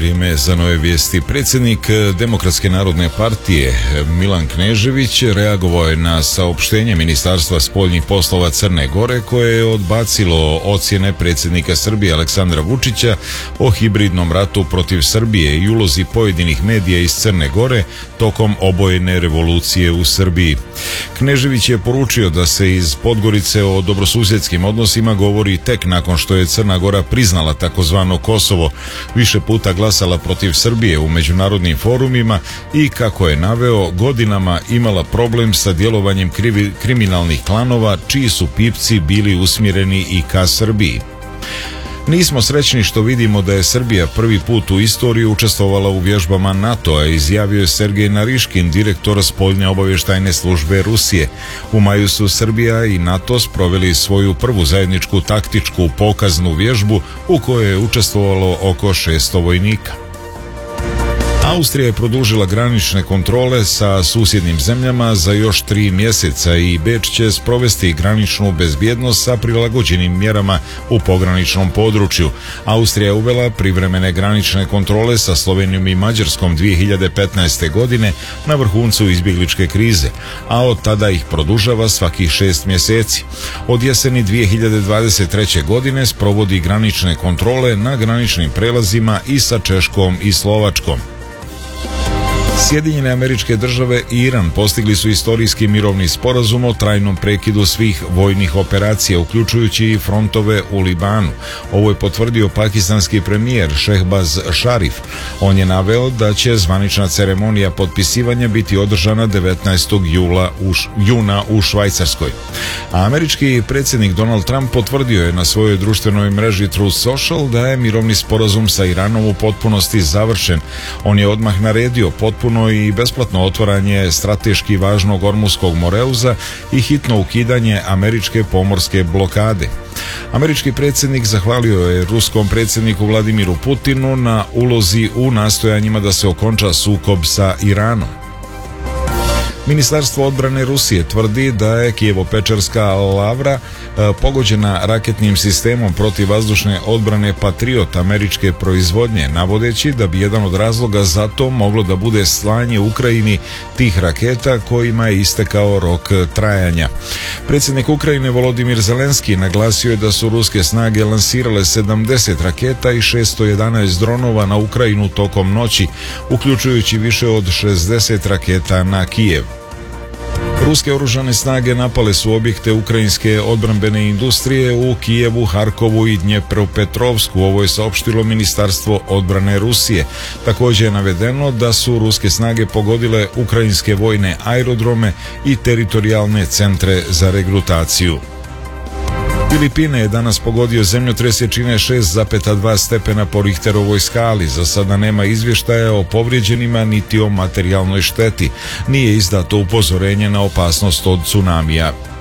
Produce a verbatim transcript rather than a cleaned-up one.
vrijeme za nove vijesti. Predsjednik Demokratske narodne partije Milan Knežević reagovao je na saopštenje Ministarstva spoljnih poslova Crne Gore koje je odbacilo ocjene predsjednika Srbije Aleksandra Vučića o hibridnom ratu protiv Srbije i ulozi pojedinih medija iz Crne Gore tokom obojene revolucije u Srbiji. Knežević je poručio da se iz Podgorice o dobrosusjedskim odnosima govori tek nakon što je Crna Gora priznala takozvano Kosovo, više puta glasala protiv Srbije u međunarodnim forumima i, kako je naveo, godinama imala problem sa djelovanjem krivi, kriminalnih klanova čiji su pipci bili usmjereni i ka Srbiji. Nismo srećni što vidimo da je Srbija prvi put u istoriji učestvovala u vježbama NATO-a, izjavio je Sergej Nariškin, direktor spoljne obavještajne službe Rusije. U maju su Srbija i NATO sproveli svoju prvu zajedničku taktičku pokaznu vježbu u kojoj je učestvovalo oko šesto vojnika. Austrija je produžila granične kontrole sa susjednim zemljama za još tri mjeseca i Beč će sprovesti graničnu bezbjednost sa prilagođenim mjerama u pograničnom području. Austrija je uvela privremene granične kontrole sa Slovenijom i Mađarskom dvije hiljade petnaeste. godine na vrhuncu izbjegličke krize, a od tada ih produžava svakih šest mjeseci. Od jeseni dvije hiljade dvadeset treće. godine sprovodi granične kontrole na graničnim prelazima i sa Češkom i Slovačkom. Sjedinjene Američke Države i Iran postigli su istorijski mirovni sporazum o trajnom prekidu svih vojnih operacija, uključujući i frontove u Libanu. Ovo je potvrdio pakistanski premijer Šehbaz Šarif. On je naveo da će zvanična ceremonija potpisivanja biti održana devetnaestog juna u Švajcarskoj. A američki predsjednik Donald Trump potvrdio je na svojoj društvenoj mreži Truth Social da je mirovni sporazum sa Iranom u potpunosti završen. On je odmah naredio potpuno i besplatno otvaranje strateški važnog Ormuskog moreuza i hitno ukidanje američke pomorske blokade. Američki predsjednik zahvalio je ruskom predsjedniku Vladimiru Putinu na ulozi u nastojanjima da se okonča sukob sa Iranom. Ministarstvo odbrane Rusije tvrdi da je Kijevo-Pečerska Lavra e, pogođena raketnim sistemom protivvazdušne odbrane Patriot američke proizvodnje, navodeći da bi jedan od razloga za to moglo da bude slanje Ukrajini tih raketa kojima je istekao rok trajanja. Predsjednik Ukrajine Volodimir Zelenski naglasio je da su ruske snage lansirale sedamdeset raketa i šesto jedanaest dronova na Ukrajinu tokom noći, uključujući više od šezdeset raketa na Kijev. Ruske oružane snage napale su objekte ukrajinske odbrambene industrije u Kijevu, Harkovu i Dnjepropetrovsku, ovo je saopštilo Ministarstvo odbrane Rusije. Također je navedeno da su ruske snage pogodile ukrajinske vojne aerodrome i teritorijalne centre za regrutaciju. Filipine je danas pogodio zemljotres jačine šest zarez dva stepena po Richterovoj skali. Za sada nema izvještaja o povrijeđenima niti o materijalnoj šteti. Nije izdato upozorenje na opasnost od tsunamija.